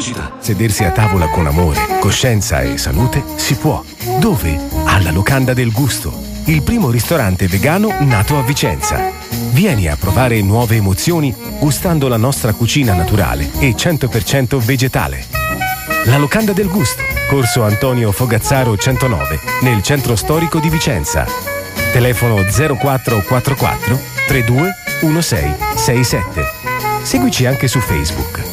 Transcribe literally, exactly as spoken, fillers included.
pubblicità. Sedersi a tavola con amore, coscienza e salute si può. Dove? Alla Locanda del Gusto, il primo ristorante vegano nato a Vicenza. Vieni a provare nuove emozioni gustando la nostra cucina naturale e cento per cento vegetale. La Locanda del Gusto, Corso Antonio Fogazzaro centonove, nel centro storico di Vicenza. Telefono zero quattro quattro quattro trentadue diciassei sessantasette. Seguici anche su Facebook.